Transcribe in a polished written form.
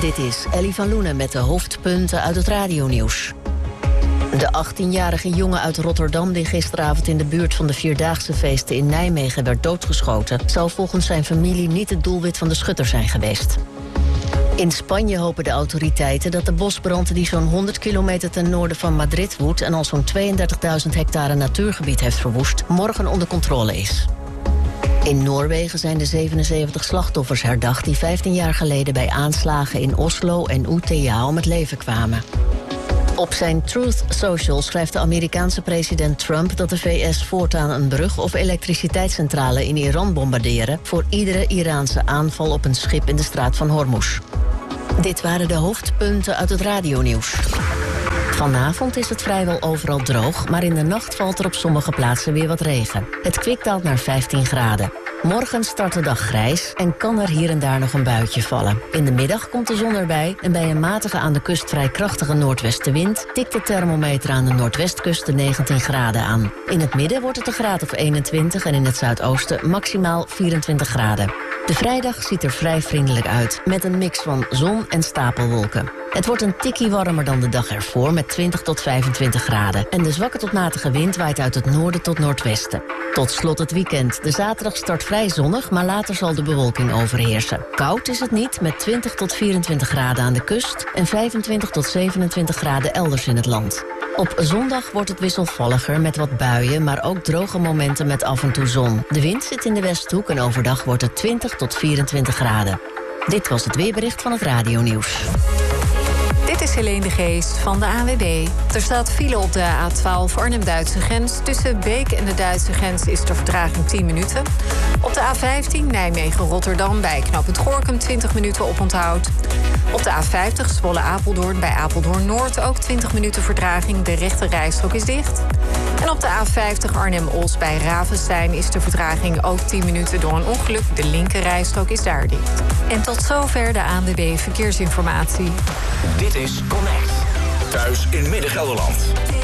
Dit is Ellie van Loenen met de hoofdpunten uit het radionieuws. De 18-jarige jongen uit Rotterdam die gisteravond in de buurt van de Vierdaagse feesten in Nijmegen werd doodgeschoten, zou volgens zijn familie niet het doelwit van de schutter zijn geweest. In Spanje hopen de autoriteiten dat de bosbrand die zo'n 100 kilometer ten noorden van Madrid woedt en al zo'n 32.000 hectare natuurgebied heeft verwoest, morgen onder controle is. In Noorwegen zijn de 77 slachtoffers herdacht die 15 jaar geleden bij aanslagen in Oslo en Utøya om het leven kwamen. Op zijn Truth Social schrijft de Amerikaanse president Trump dat de VS voortaan een brug of elektriciteitscentrale in Iran bombarderen voor iedere Iraanse aanval op een schip in de straat van Hormuz. Dit waren de hoofdpunten uit het radionieuws. Vanavond is het vrijwel overal droog, maar in de nacht valt er op sommige plaatsen weer wat regen. Het kwik daalt naar 15 graden. Morgen start de dag grijs en kan er hier en daar nog een buitje vallen. In de middag komt de zon erbij en bij een matige aan de kust vrij krachtige noordwestenwind tikt de thermometer aan de noordwestkust de 19 graden aan. In het midden wordt het een graad of 21 en in het zuidoosten maximaal 24 graden. De vrijdag ziet er vrij vriendelijk uit, met een mix van zon en stapelwolken. Het wordt een tikkie warmer dan de dag ervoor met 20 tot 25 graden. En de zwakke tot matige wind waait uit het noorden tot noordwesten. Tot slot het weekend. De zaterdag start vrij zonnig, maar later zal de bewolking overheersen. Koud is het niet, met 20 tot 24 graden aan de kust en 25 tot 27 graden elders in het land. Op zondag wordt het wisselvalliger met wat buien, maar ook droge momenten met af en toe zon. De wind zit in de Westhoek en overdag wordt het 20 tot 24 graden. Dit was het weerbericht van het radionieuws. Dit is Helene de Geest van de ANWB. Er staat file op de A12 Arnhem-Duitse grens. Tussen Beek en de Duitse grens is de vertraging 10 minuten. Op de A15 Nijmegen-Rotterdam bij knooppunt Gorinchem 20 minuten oponthoud. Op de A50 Zwolle-Apeldoorn bij Apeldoorn-Noord ook 20 minuten vertraging. De rechte rijstrook is dicht. En op de A50 Arnhem-Os bij Ravenstein is de vertraging ook 10 minuten door een ongeluk. De linker rijstrook is daar dicht. En tot zover de ANWB Verkeersinformatie. Dit is Connect. Thuis in Midden-Gelderland.